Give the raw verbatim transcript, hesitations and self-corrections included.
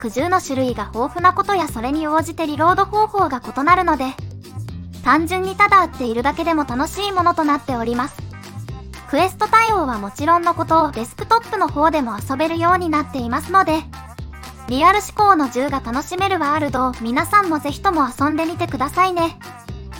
く銃の種類が豊富なことやそれに応じてリロード方法が異なるので、単純にただ撃っているだけでも楽しいものとなっております。クエスト対応はもちろんのことをデスクトップの方でも遊べるようになっていますので、リアル思考の銃が楽しめるワールドを皆さんもぜひとも遊んでみてくださいね。